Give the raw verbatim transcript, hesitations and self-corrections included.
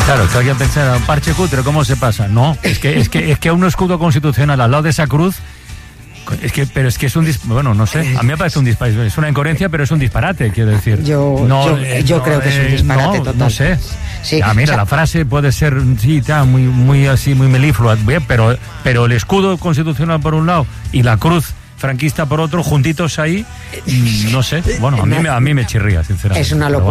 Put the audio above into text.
Claro, que alguien pensará, un parche cutre, ¿cómo se pasa? No, es que, es que, es que a un escudo constitucional al lado de esa cruz, es que, pero es que es un dis... bueno, no sé, a mí me parece un disparate, es una incoherencia, pero es un disparate, quiero decir. Yo, no, yo, eh, yo no, creo que es un eh, disparate no, total. No sé. Sí, ah, mira, o sea, la frase puede ser, sí, está muy, muy así, muy meliflua, bien, pero, pero el escudo constitucional por un lado y la cruz franquista por otro, juntitos ahí, no sé, bueno, a mí, a mí me chirría, sinceramente. Es una locura.